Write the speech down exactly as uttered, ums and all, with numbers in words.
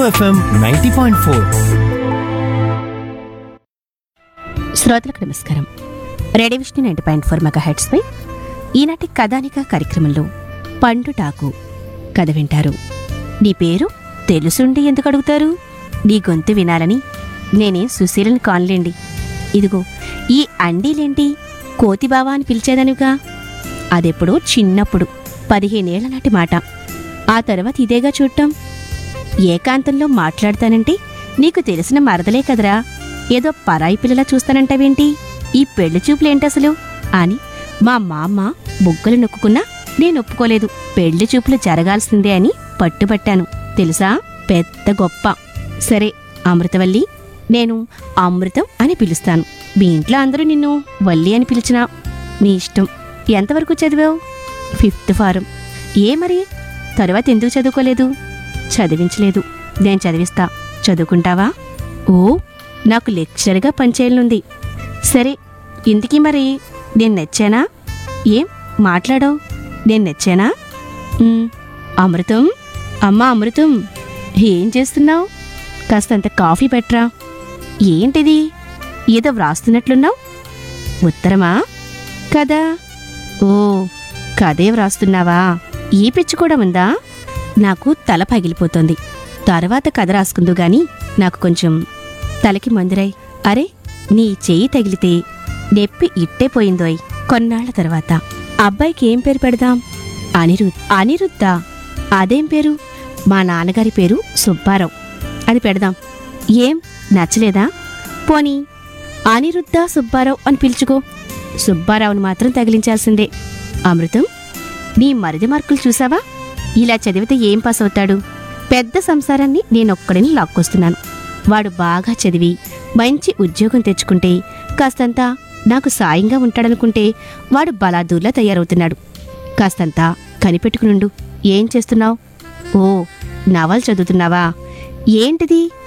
FM ninety point four. శ్రోతలకు నమస్కారం. Radio Vishnu ninety point four mega heads పై ఈనాటి కథానిక కార్యక్రమంలో పండుటాకు కథ వింటారు. నీ పేరు తెలుసుండి ఎందుకు అడుగుతారు? నీ గొంతు వినాలని నేనేం సుశీలని కాన్లేండి. ఇదిగో ఈ అండీలేంటి కోతిబావా అని పిలిచేదనుగా. అదెప్పుడో చిన్నప్పుడు, పదిహేనేళ్ల నాటి మాట. ఆ తర్వాత ఇదేగా చూడటం. ఏకాంతంలో మాట్లాడతానంటే నీకు తెలిసిన మరదలే కదరా, ఏదో పరాయి పిల్లలా చూస్తానంటావేంటి? ఈ పెళ్లి చూపులేంటసలు అని మా మామ బుగ్గలు నొక్కుకున్నా నేను ఒప్పుకోలేదు. పెళ్లి చూపులు జరగాల్సిందే అని పట్టుబట్టాను తెలుసా. పెద్ద గొప్ప. సరే అమృతవల్లి, నేను అమృతం అని పిలుస్తాను. మీ ఇంట్లో అందరూ నిన్ను వల్లి అని పిలిచినా నీ ఇష్టం. ఎంతవరకు చదివావు? Fifth form. ఏ మరి తరువాత ఎందుకు చదువుకోలేదు? చదివించలేదు. నేను చదివిస్తా, చదువుకుంటావా? ఓ, నాకు లెక్చర్గా పనిచేయాలనుంది. సరే, ఇంతకీ మరి నేను నచ్చానా? ఏం మాట్లాడావు? నేను నచ్చానా? ఉమ్, అమృతం, అమ్మా అమృతం, ఏం చేస్తున్నావు? కాస్తంత కాఫీ పెట్టరా. ఏంటిది, ఏదో వ్రాస్తున్నట్లున్నావు? ఉత్తరమా? కదా. ఓ, కదే వ్రాస్తున్నావా? ఈ పిచ్చి కూడా ఉందా? నాకు తల పగిలిపోతోంది. తర్వాత కథ రాసుకుందు గాని నాకు కొంచెం తలకి మందురాయి. అరే, నీ చెయ్యి తగిలితే నెప్పి ఇట్టే పోయిందోయ్. కొన్నాళ్ల తర్వాత అబ్బాయికి ఏం పేరు పెడదాం? అనిరుద్. అనిరుద్దా? అదేం పేరు? మా నాన్నగారి పేరు సుబ్బారావు. అది పెడదాం. ఏం నచ్చలేదా? పోనీ అనిరుద్ధ సుబ్బారావు అని పిలుచుకో. సుబ్బారావుని మాత్రం తగిలించాల్సిందే. అమృతం, నీ మరిది మార్కులు చూసావా? ఇలా చదివితే ఏం పాస్ అవుతాడు? పెద్ద సంసారాన్ని నేనొక్కడిని లాక్కొస్తున్నాను. వాడు బాగా చదివి మంచి ఉద్యోగం తెచ్చుకుంటే కాస్తంతా నాకు సాయంగా ఉంటాడనుకుంటే వాడు బలాదూర్లా తయారవుతున్నాడు. కాస్తంతా కనిపెట్టుకునుండు. ఏం చేస్తున్నావు? ఓ, నవలు చదువుతున్నావా? ఏంటిది